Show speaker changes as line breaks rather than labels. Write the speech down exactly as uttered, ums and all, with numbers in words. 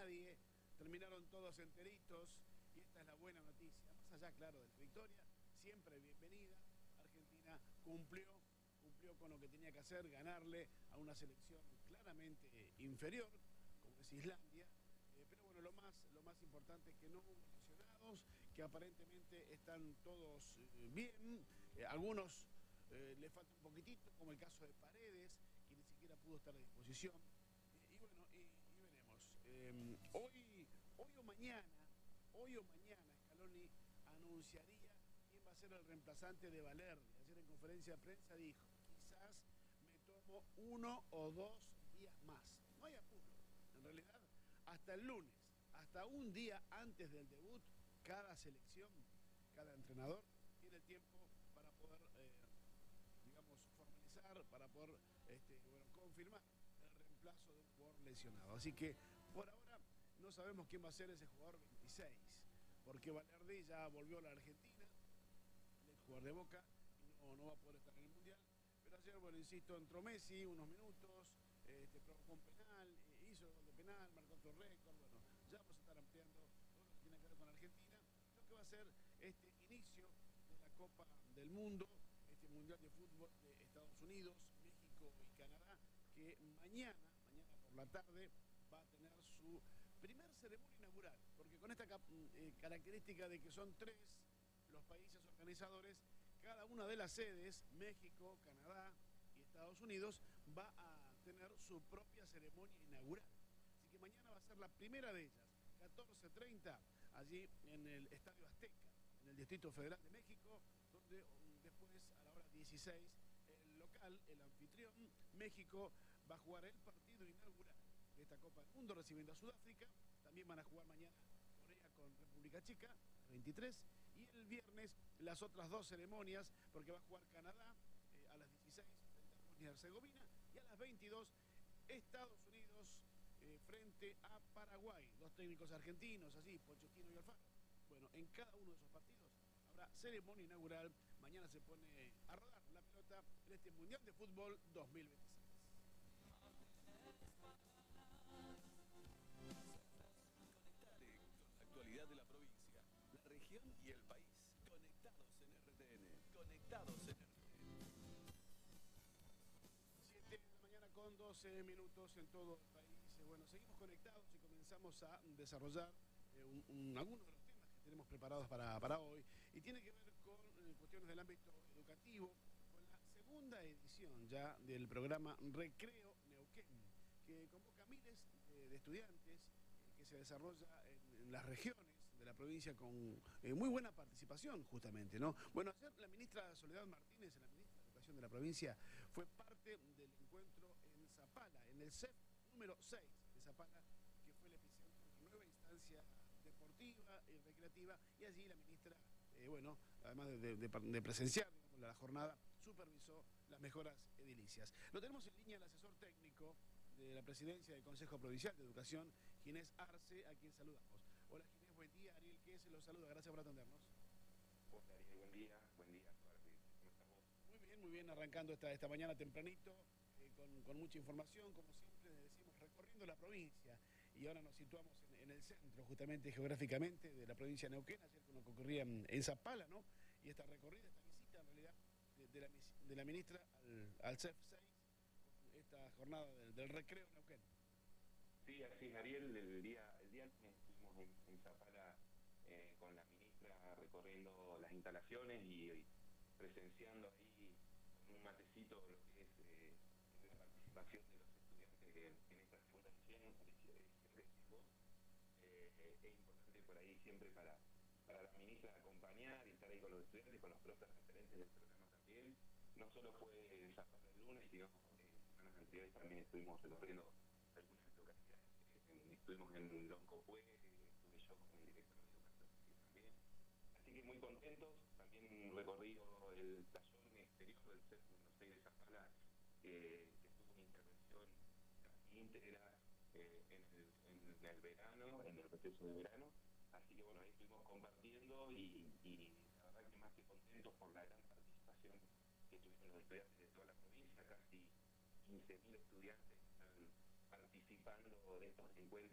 nadie, terminaron todos enteritos y esta es la buena noticia. Más allá, claro, de la victoria, siempre bienvenida. Argentina cumplió, cumplió con lo que tenía que hacer, ganarle a una selección claramente inferior, como es Islandia. Eh, pero bueno, lo más, lo más importante es que no hubo lesionados, que aparentemente están todos eh, bien. Eh, algunos eh, le falta un poquitito, como el caso de Paredes, que ni siquiera pudo estar a disposición. Eh, y bueno, y, y veremos. Eh, hoy, hoy o mañana, hoy o mañana, Scaloni anunciaría quién va a ser el reemplazante de Valverde. Ayer en conferencia de prensa dijo, quizás me tomo uno o dos días más. No hay apuro. En realidad, hasta el lunes, hasta un día antes del debut, cada selección, cada entrenador tiene el tiempo para poder, eh, digamos, formalizar, para poder este, bueno, confirmar el reemplazo de un jugador lesionado. Así que, por ahora, no sabemos quién va a ser ese jugador veintiséis, porque Valverde ya volvió a la Argentina, el jugador de Boca, y no, no va a poder estar en el Mundial. Pero ayer, bueno, insisto, entró Messi unos minutos, este, provocó un penal, hizo el gol de penal, marcó otro récord. Bueno, ya vamos a estar ampliando todo lo que tiene que ver con Argentina, lo que va a ser este inicio de la Copa del Mundo, este Mundial de Fútbol de Estados Unidos, México y Canadá, que mañana, mañana por la tarde, va a tener su primer ceremonia inaugural, porque con esta eh, característica de que son tres los países organizadores, cada una de las sedes, México, Canadá y Estados Unidos, va a tener su propia ceremonia inaugural. Así que mañana va a ser la primera de ellas, catorce treinta, allí en el Estadio Azteca, en el Distrito Federal de México, donde después, a la hora dieciséis, el local, el anfitrión, México, va a jugar el partido inaugural de esta Copa del Mundo, recibiendo a Sudáfrica. También van a jugar mañana Corea con República Checa, veintitrés, y el viernes las otras dos ceremonias, porque va a jugar Canadá eh, a las dieciséis frente a Bosnia y Herzegovina, y a las veintidós Estados Unidos eh, frente a Paraguay. Dos técnicos argentinos, así, Pochettino y Alfaro. Bueno, en cada uno de esos partidos habrá ceremonia inaugural. Mañana se pone a rodar la pelota en este Mundial de Fútbol dos mil veintiséis.
Conectate con la actualidad de la provincia, la región y el país. Conectados en R T N. Conectados en R T N.
siete de la mañana con doce minutos en todo el país. Bueno, seguimos conectados y comenzamos a desarrollar eh, un, un, algunos de los temas que tenemos preparados para, para hoy. Y tiene que ver con eh, cuestiones del ámbito educativo, con la segunda edición ya del programa Recreo Neuquén, que convoca a miles de, de estudiantes, que se desarrolla en, en las regiones de la provincia con eh, muy buena participación, justamente, ¿no? Bueno, ayer la ministra Soledad Martínez, la ministra de Educación de la provincia, fue parte del encuentro en Zapala, en el C E F número seis de Zapala, que fue el epicentro de una nueva instancia deportiva y recreativa, y allí la ministra, eh, bueno, además de, de, de presenciar, digamos, la jornada, supervisó las mejoras edilicias. Lo tenemos en línea el asesor técnico de la presidencia del Consejo Provincial de Educación, Ginés Arce, a quien saludamos. Hola Ginés, buen día. Ariel Kess los saluda, gracias por atendernos.
Hola Ariel, buen día, buen día. ¿Cómo estamos?
Muy bien, muy bien, arrancando esta, esta mañana tempranito, eh, con, con mucha información, como siempre decimos, recorriendo la provincia. Y ahora nos situamos en, en el centro, justamente geográficamente, de la provincia de Neuquén, ayer que ocurría en, en Zapala, ¿no? Y esta recorrida, esta visita en realidad de, de, la, de la ministra al, al C E F seis, esta jornada del, del Recreo Neuquén.
Sí, así es, Ariel. El día, el día que estuvimos en, en Zapala eh, con la ministra recorriendo las instalaciones y, y presenciando ahí con un matecito lo que es eh, la participación de los estudiantes en, en esta segunda edición. Siempre eh, es importante por ahí siempre para, para la ministra acompañar y estar ahí con los estudiantes, con los propios referentes del programa también. No solo fue en Zapala el lunes, sino semanas anteriores también estuvimos recorriendo algunas localidades. Eh, estuvimos en Loncopué, estuve yo con el director de educación también. Así que muy contentos. También recorrido el playón exterior del C E F número seis de Zapala, eh, que tuvo una intervención casi íntegra eh, en, el, en el verano, en el proceso de verano. Así que bueno, ahí estuvimos compartiendo y, y la verdad que más que contentos por la gran participación que tuvieron los estudiantes de toda la provincia, casi quince mil estudiantes están participando de estos